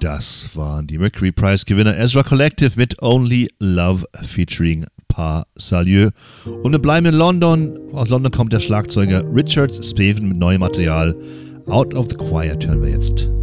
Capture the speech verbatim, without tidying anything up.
Das waren die Mercury Prize Gewinner Ezra Collective mit Only Love featuring Pas Salieu. Und wir bleiben in London. Aus London kommt der Schlagzeuger Richard Spaven mit neuem Material. Out of the Choir hören wir jetzt.